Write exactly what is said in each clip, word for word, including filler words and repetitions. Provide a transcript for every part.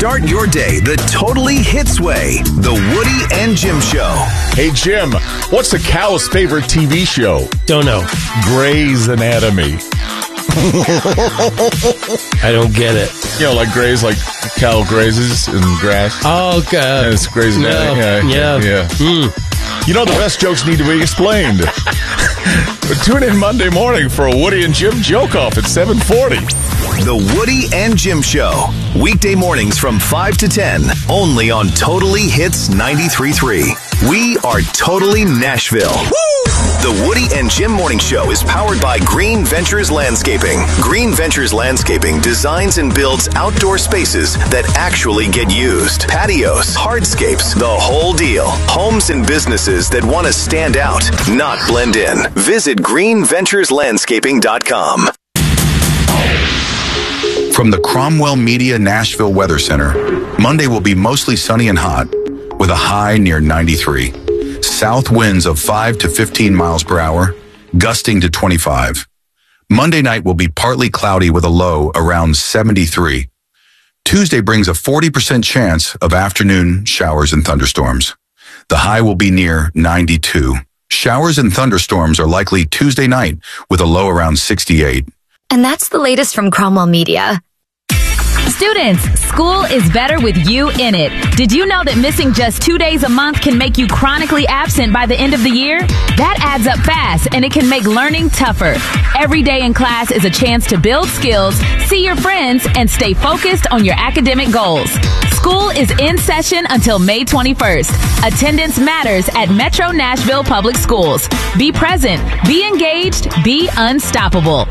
Start your day the totally hits way. The Woody and Jim Show. Hey, Jim, what's the cow's favorite T V show? Don't know. Grey's Anatomy. I don't get it. You know, like Grey's, like cow grazes in grass. Oh, God. And it's Grey's Anatomy. No. Yeah. Yeah. yeah. Mm. You know, the best jokes need to be explained. But tune in Monday morning for a Woody and Jim joke off at seven forty. The Woody and Jim Show. Weekday mornings from five to ten. Only on Totally Hits ninety-three point three. We are Totally Nashville. Woo! The Woody and Jim Morning Show is powered by Green Ventures Landscaping. Green Ventures Landscaping designs and builds outdoor spaces that actually get used. Patios, hardscapes, the whole deal. Homes and businesses that want to stand out, not blend in. Visit green ventures landscaping dot com. From the Cromwell Media Nashville Weather Center, Monday will be mostly sunny and hot, with a high near ninety-three. South winds of five to fifteen miles per hour, gusting to twenty-five. Monday night will be partly cloudy with a low around seventy-three. Tuesday brings a forty percent chance of afternoon showers and thunderstorms. The high will be near ninety-two. Showers and thunderstorms are likely Tuesday night with a low around sixty-eight. And that's the latest from Cromwell Media. Students, school is better with you in it. Did you know that missing just two days a month can make you chronically absent by the end of the year? That adds up fast, and it can make learning tougher. Every day in class is a chance to build skills, see your friends, and stay focused on your academic goals. School is in session until May twenty-first. Attendance matters at Metro Nashville Public Schools. Be present, be engaged, be unstoppable.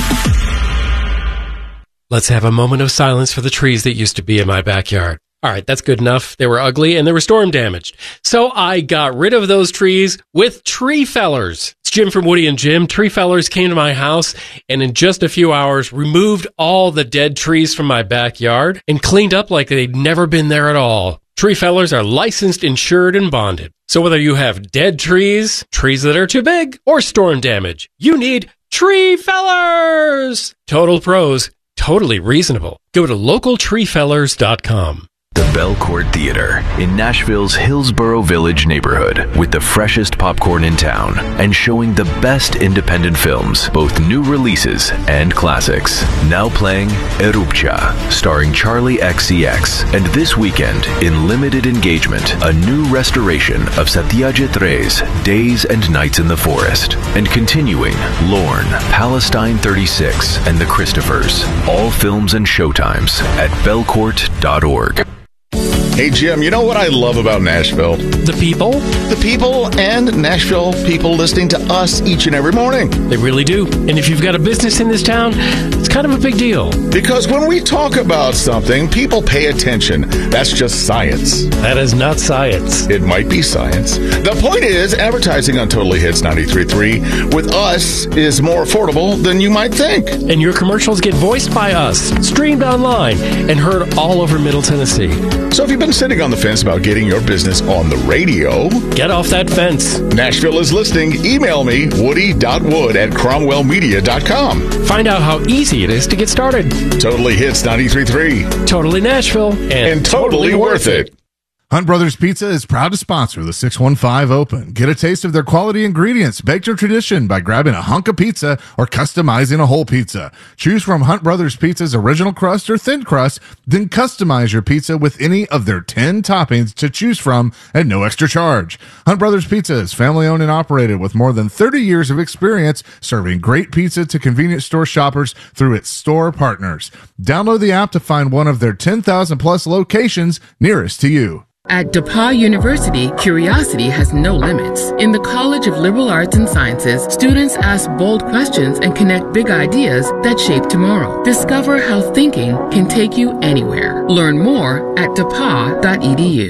Let's have a moment of silence for the trees that used to be in my backyard. All right, that's good enough. They were ugly and they were storm damaged. So I got rid of those trees with tree fellers. It's Jim from Woody and Jim. Tree fellers came to my house and in just a few hours removed all the dead trees from my backyard and cleaned up like they'd never been there at all. Tree fellers are licensed, insured, and bonded. So whether you have dead trees, trees that are too big, or storm damage, you need tree fellers. Total pros. Totally reasonable. Go to local tree fellers dot com. The Belcourt Theater in Nashville's Hillsborough Village neighborhood with the freshest popcorn in town and showing the best independent films, both new releases and classics. Now playing Erupcja, starring Charlie X C X, and this weekend in limited engagement, a new restoration of Satyajit Ray's Days and Nights in the Forest, and continuing Lorne, Palestine thirty-six, and the Christophers. All films and showtimes at belcourt dot org. Hey, Jim, you know what I love about Nashville? The people? The people and Nashville people listening to us each and every morning. They really do. And if you've got a business in this town, it's kind of a big deal. Because when we talk about something, people pay attention. That's just science. That is not science. It might be science. The point is, advertising on Totally Hits ninety-three point three with us is more affordable than you might think. And your commercials get voiced by us, streamed online, and heard all over Middle Tennessee. So if you've been sitting on the fence about getting your business on the radio, get off that fence. Nashville is listening. Email me, woody dot wood at cromwell media dot com. Find out how easy it is to get started. Totally Hits ninety-three point three. Totally Nashville. And, and totally, totally worth it. Hunt Brothers Pizza is proud to sponsor the six one five Open. Get a taste of their quality ingredients, baked to tradition by grabbing a hunk of pizza or customizing a whole pizza. Choose from Hunt Brothers Pizza's original crust or thin crust, then customize your pizza with any of their ten toppings to choose from at no extra charge. Hunt Brothers Pizza is family owned and operated with more than thirty years of experience serving great pizza to convenience store shoppers through its store partners. Download the app to find one of their ten thousand plus locations nearest to you. At DePauw University, curiosity has no limits. In the College of Liberal Arts and Sciences, students ask bold questions and connect big ideas that shape tomorrow. Discover how thinking can take you anywhere. Learn more at depaw dot e d u.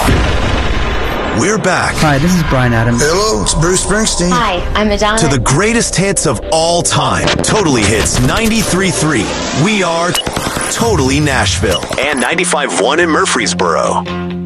We're back. Hi, this is Bryan Adams. Hello, it's Bruce Springsteen. Hi, I'm Madonna. To the greatest hits of all time. Totally Hits ninety-three point three. We are Totally Nashville. And ninety-five point one in Murfreesboro.